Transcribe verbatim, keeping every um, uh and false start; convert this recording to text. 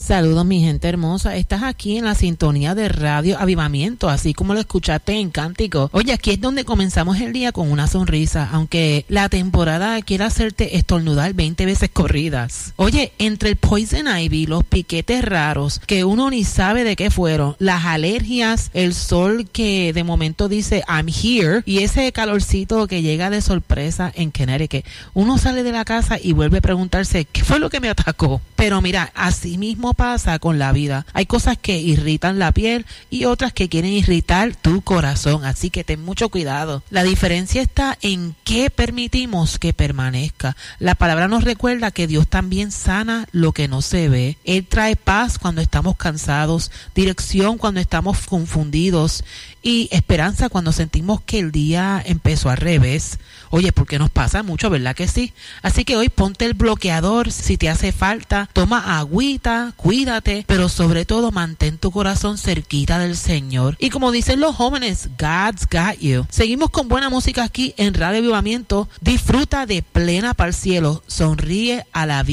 Saludos mi gente hermosa, estás aquí en la sintonía de Radio Avivamiento, así como lo escuchaste en Cántico. Oye, aquí es donde comenzamos el día con una sonrisa, aunque la temporada quiera hacerte estornudar veinte veces corridas. Oye, entre el Poison Ivy, los piquetes raros, que uno ni sabe de qué fueron, las alergias, el sol que de momento dice I'm here, y ese calorcito que llega de sorpresa en Connecticut, uno sale de la casa y vuelve a preguntarse, ¿qué fue lo que me atacó? Pero mira, así mismo pasa con la vida. Hay cosas que irritan la piel y otras que quieren irritar tu corazón, así que ten mucho cuidado. La diferencia está en qué permitimos que permanezca. La palabra nos recuerda que Dios también sana lo que no se ve. Él trae paz cuando estamos cansados, dirección cuando estamos confundidos y esperanza cuando sentimos que el día empezó al revés. Oye, porque nos pasa mucho, ¿verdad que sí? Así que hoy ponte el bloqueador si te hace falta, toma agüita, cuídate, pero sobre todo mantén tu corazón cerquita del Señor. Y como dicen los jóvenes, God's got you. Seguimos con buena música aquí en Radio Avivamiento. Disfruta de Plena para el Cielo. Sonríe a la vida.